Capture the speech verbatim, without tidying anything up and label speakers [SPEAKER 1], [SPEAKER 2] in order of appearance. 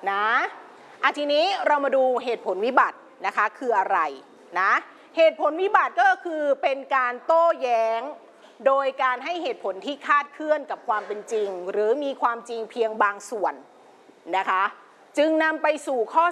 [SPEAKER 1] นะอ่ะทีนี้เรามาดูเหตุผลวิบัตินะคะคืออะไรนะเหตุผลวิบัติก็คือเป็นการโต้แย้งโดยการให้เหตุผลที่คาดเคลื่อนกับความเป็นจริงหรือมีความจริงเพียงบางส่วนนะคะจึงนำไปสู่ข้อ